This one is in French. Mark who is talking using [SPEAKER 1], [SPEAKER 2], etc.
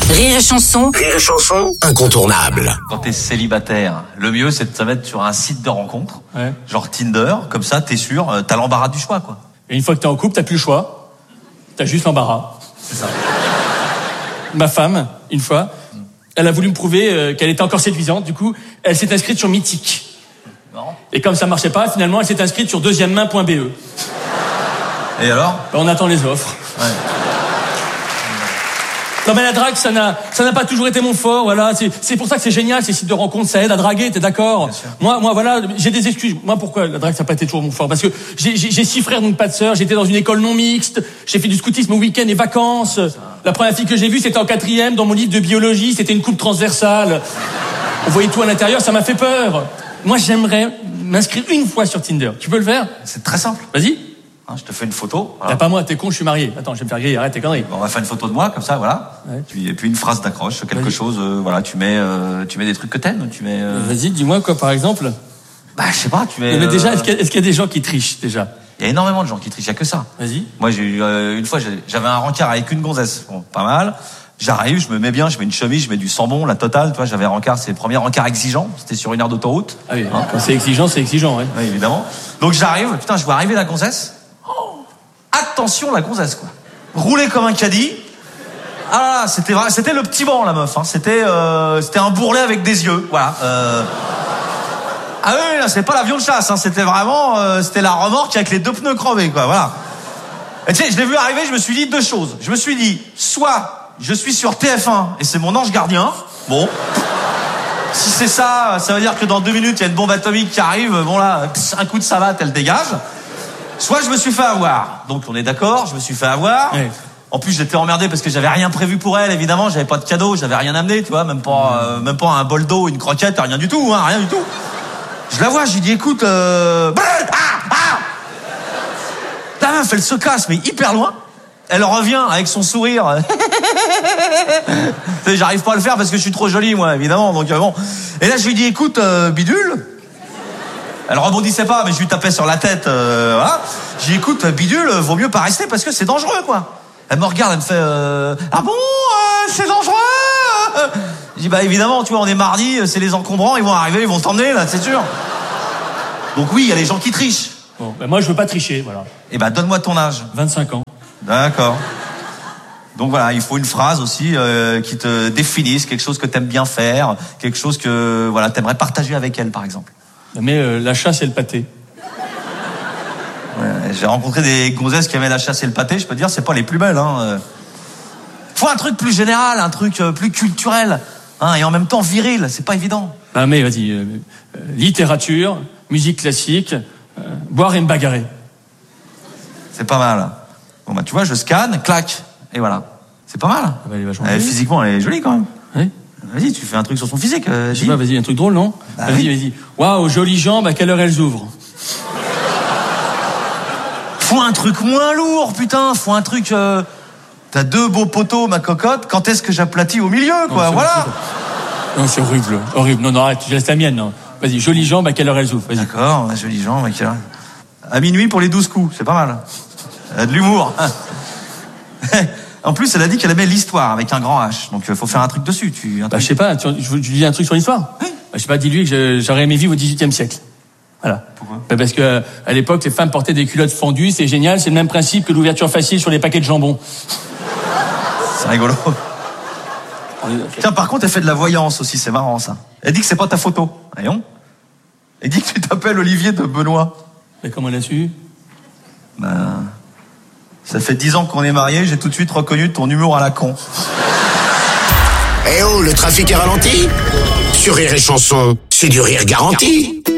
[SPEAKER 1] Rire et chanson.
[SPEAKER 2] Rire et chanson, incontournable.
[SPEAKER 3] Quand t'es célibataire, le mieux c'est de te mettre sur un site de rencontre, genre Tinder, comme ça t'es sûr, t'as l'embarras du choix, quoi.
[SPEAKER 4] Et une fois que t'es en couple, t'as plus le choix. T'as juste l'embarras.
[SPEAKER 3] C'est ça.
[SPEAKER 4] Ma femme, une fois, elle a voulu me prouver qu'elle était encore séduisante. Du coup, elle s'est inscrite sur Mythique.
[SPEAKER 3] Non.
[SPEAKER 4] Et comme ça marchait pas, finalement, elle s'est inscrite sur deuxièmemain.be.
[SPEAKER 3] Et alors?
[SPEAKER 4] On attend les offres.
[SPEAKER 3] Ouais.
[SPEAKER 4] Non mais la drague, ça n'a pas toujours été mon fort, voilà. C'est pour ça que c'est génial, ces sites de rencontres, ça aide à draguer, t'es d'accord? Moi, voilà, j'ai des excuses. Moi, pourquoi la drague, ça n'a pas été toujours mon fort? Parce que j'ai 6 frères, donc pas de sœurs, j'étais dans une école non mixte, j'ai fait du scoutisme au week-end et vacances. La première fille que j'ai vue, c'était en 4e, dans mon livre de biologie, c'était une coupe transversale. On voyait tout à l'intérieur, ça m'a fait peur. Moi, j'aimerais m'inscrire une fois sur Tinder. Tu peux le faire?
[SPEAKER 3] C'est très simple.
[SPEAKER 4] Vas-y.
[SPEAKER 3] Hein, je te fais une photo. Voilà.
[SPEAKER 4] T'as pas moi, t'es con, je suis marié. Attends, je vais me faire griller, arrête tes conneries.
[SPEAKER 3] Bon, on va faire une photo de moi, comme ça, voilà. Ouais. Et puis une phrase d'accroche, quelque chose, voilà, tu mets des trucs que t'aimes, tu mets...
[SPEAKER 4] Vas-y, dis-moi quoi, par exemple?
[SPEAKER 3] Bah, je sais pas, tu mets...
[SPEAKER 4] Mais déjà, est-ce qu'il y a des gens qui trichent, déjà?
[SPEAKER 3] Il y a énormément de gens qui trichent, il y a que ça.
[SPEAKER 4] Vas-y.
[SPEAKER 3] Moi, j'ai eu, une fois, j'avais un rencard avec une gonzesse. Bon, pas mal. J'arrive, je me mets bien, je mets une chemise, je mets du sambon, la totale, tu vois, j'avais un rencard, c'est le premier rencard exigeant, c'était sur une aire d'autoroute.
[SPEAKER 4] Ah oui, hein, quand c'est exigeant, ouais.
[SPEAKER 3] Oui, évidemment. Donc j'arrive, putain, je vois arriver la gonzesse. Attention, la gonzesse, quoi. Roulée comme un caddie. Ah, c'était le petit banc, la meuf, hein. C'était un bourrelet avec des yeux, voilà. Ah oui, là, c'est pas l'avion de chasse, hein. C'était vraiment, c'était la remorque avec les 2 pneus crevés, quoi, voilà. Et tu sais, je l'ai vu arriver, je me suis dit 2 choses. Je me suis dit, soit je suis sur TF1 et c'est mon ange gardien. Bon. Si c'est ça, ça veut dire que dans 2 minutes, il y a une bombe atomique qui arrive. Bon là, un coup de savate, elle dégage. Soit je me suis fait avoir. Donc on est d'accord, je me suis fait avoir. Oui. En plus, j'étais emmerdé parce que j'avais rien prévu pour elle, évidemment. J'avais pas de cadeau, j'avais rien amené, tu vois. Même pas un bol d'eau, une croquette, rien du tout, hein, rien du tout. Je la vois, je lui dis, écoute, la meuf, elle se casse, mais hyper loin. Elle revient avec son sourire. J'arrive pas à le faire parce que je suis trop jolie, moi, évidemment. Donc bon. Et là, je lui dis, écoute, bidule. Elle rebondissait pas, mais je lui tapais sur la tête. Voilà. Je lui dis, écoute, bidule, vaut mieux pas rester parce que c'est dangereux, quoi. Elle me regarde, elle me fait, ah bon, c'est dangereux. Je dis, bah évidemment, tu vois, on est mardi, c'est les encombrants, ils vont arriver, ils vont t'emmener, là, c'est sûr. Donc oui, il y a les gens qui trichent.
[SPEAKER 4] Bon, ben moi, je veux pas tricher, voilà.
[SPEAKER 3] Eh ben, donne-moi ton âge.
[SPEAKER 4] 25 ans.
[SPEAKER 3] D'accord. Donc voilà, il faut une phrase aussi qui te définisse, quelque chose que t'aimes bien faire, quelque chose que voilà t'aimerais partager avec elle, par exemple.
[SPEAKER 4] Mais la chasse et le pâté.
[SPEAKER 3] Ouais, j'ai rencontré des gonzesses qui aimaient la chasse et le pâté. Je peux te dire, c'est pas les plus belles. Hein. Faut un truc plus général, un truc plus culturel, hein, et en même temps viril. C'est pas évident.
[SPEAKER 4] Ah mais vas-y, littérature, musique classique, boire et me bagarrer.
[SPEAKER 3] C'est pas mal. Bon bah tu vois, je scanne, clac, et voilà. C'est pas mal.
[SPEAKER 4] Ah bah,
[SPEAKER 3] physiquement, elle est jolie quand même.
[SPEAKER 4] Oui.
[SPEAKER 3] Vas-y, tu fais un truc sur son physique.
[SPEAKER 4] Je sais pas, vas-y, un truc drôle, non?
[SPEAKER 3] Bah,
[SPEAKER 4] vas-y. Waouh, jolies jambes, à quelle heure elles ouvrent?
[SPEAKER 3] Faut un truc moins lourd, putain. Faut un truc... T'as 2 beaux poteaux, ma cocotte. Quand est-ce que j'aplatis au milieu, quoi? Non, voilà.
[SPEAKER 4] Non, c'est horrible. Non, arrête, je laisse la mienne, non. Vas-y, jolies jambes, à quelle heure elles ouvrent? Vas-y.
[SPEAKER 3] D'accord, jolies jambes, à quelle heure? À minuit pour les 12 coups, c'est pas mal. De l'humour. En plus, elle a dit qu'elle aimait l'histoire avec un grand H. Donc, faut faire un truc dessus.
[SPEAKER 4] Je sais pas, tu dis un truc sur l'histoire? Oui. Je sais pas, dis-lui que j'aurais aimé vivre au XVIIIe siècle. Voilà. Pourquoi? Parce que à l'époque, les femmes portaient des culottes fendues, c'est génial, c'est le même principe que l'ouverture facile sur les paquets de jambon.
[SPEAKER 3] C'est rigolo. Tiens, par contre, elle fait de la voyance aussi, c'est marrant ça. Elle dit que c'est pas ta photo. Voyons. Elle dit que tu t'appelles Olivier de Benoît.
[SPEAKER 4] Mais comment elle a su?
[SPEAKER 3] Ça fait 10 ans qu'on est mariés, j'ai tout de suite reconnu ton humour à la con.
[SPEAKER 2] Eh oh, le trafic est ralenti? Sur Rire et Chanson, c'est du rire garanti.